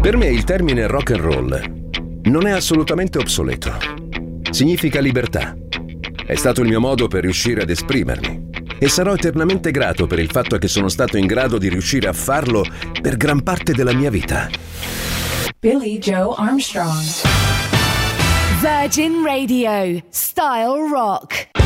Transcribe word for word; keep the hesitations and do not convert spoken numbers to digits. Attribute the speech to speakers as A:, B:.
A: Per me il termine rock and roll non è assolutamente obsoleto. Significa libertà. È stato il mio modo per riuscire ad esprimermi. E sarò eternamente grato per il fatto che sono stato in grado di riuscire a farlo per gran parte della mia vita.
B: Billy Joe Armstrong.
C: Virgin Radio. Style Rock.